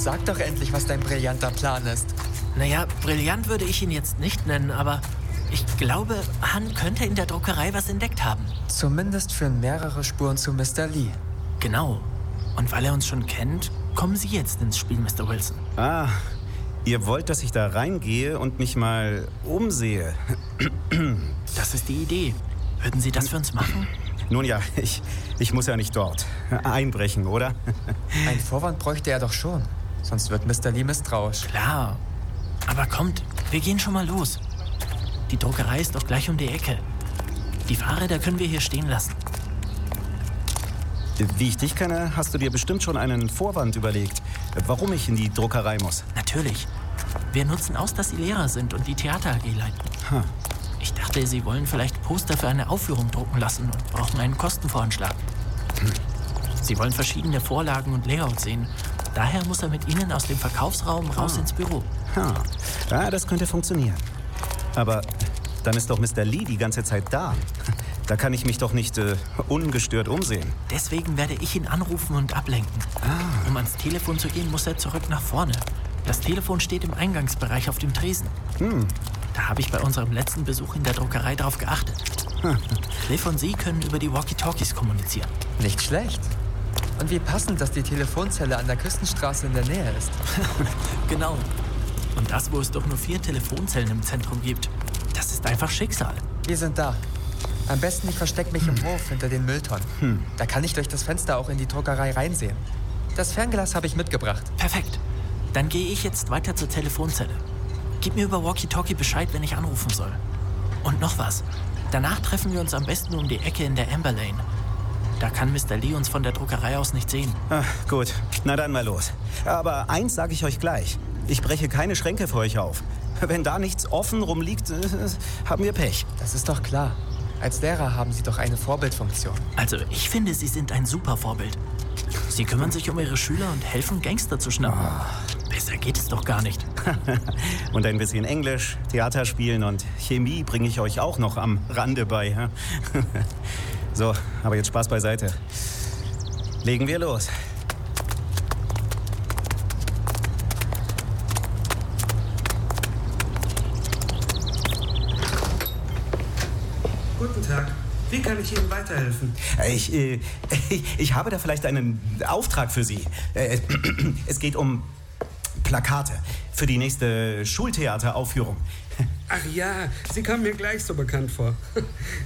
Sag doch endlich, was dein brillanter Plan ist. Naja, brillant würde ich ihn jetzt nicht nennen, aber ich glaube, Han könnte in der Druckerei was entdeckt haben. Zumindest führen mehrere Spuren zu Mr. Lee. Genau. Und weil er uns schon kennt, kommen Sie jetzt ins Spiel, Mr. Wilson. Ah, ihr wollt, dass ich da reingehe und mich mal umsehe. Das ist die Idee. Würden Sie das für uns machen? Nun ja, ich muss ja nicht dort einbrechen, oder? Ein Vorwand bräuchte er doch schon. Sonst wird Mr. Lee misstrauisch. Klar. Aber kommt, wir gehen schon mal los. Die Druckerei ist doch gleich um die Ecke. Die Fahrräder können wir hier stehen lassen. Wie ich dich kenne, hast du dir bestimmt schon einen Vorwand überlegt, warum ich in die Druckerei muss. Natürlich. Wir nutzen aus, dass Sie Lehrer sind und die Theater AG leiten. Ich dachte, Sie wollen vielleicht Poster für eine Aufführung drucken lassen und brauchen einen Kostenvoranschlag. Sie wollen verschiedene Vorlagen und Layout sehen. Daher muss er mit Ihnen aus dem Verkaufsraum raus ins Büro. Ja, das könnte funktionieren. Aber dann ist doch Mr. Lee die ganze Zeit da. Da kann ich mich doch nicht ungestört umsehen. Deswegen werde ich ihn anrufen und ablenken. Um ans Telefon zu gehen, muss er zurück nach vorne. Das Telefon steht im Eingangsbereich auf dem Tresen. Da habe ich bei unserem letzten Besuch in der Druckerei darauf geachtet. Cliff und Sie können über die Walkie-Talkies kommunizieren. Nicht schlecht. Und wie passend, dass die Telefonzelle an der Küstenstraße in der Nähe ist. Genau. Und das, wo es doch nur 4 Telefonzellen im Zentrum gibt. Das ist einfach Schicksal. Wir sind da. Am besten, ich verstecke mich im Hof hinter den Mülltonnen. Da kann ich durch das Fenster auch in die Druckerei reinsehen. Das Fernglas habe ich mitgebracht. Perfekt. Dann gehe ich jetzt weiter zur Telefonzelle. Gib mir über Walkie-Talkie Bescheid, wenn ich anrufen soll. Und noch was. Danach treffen wir uns am besten um die Ecke in der Amber Lane. Da kann Mr. Lee uns von der Druckerei aus nicht sehen. Gut, na dann mal los. Aber eins sage ich euch gleich. Ich breche keine Schränke für euch auf. Wenn da nichts offen rumliegt, haben wir Pech. Das ist doch klar. Als Lehrer haben Sie doch eine Vorbildfunktion. Also, ich finde, Sie sind ein super Vorbild. Sie kümmern sich um Ihre Schüler und helfen, Gangster zu schnappen. Besser geht es doch gar nicht. Und ein bisschen Englisch, Theater spielen und Chemie bringe ich euch auch noch am Rande bei. So, aber jetzt Spaß beiseite. Legen wir los. Guten Tag. Wie kann ich Ihnen weiterhelfen? Ich habe da vielleicht einen Auftrag für Sie. Es geht um Plakate für die nächste Schultheateraufführung. Ach ja, Sie kommen mir gleich so bekannt vor.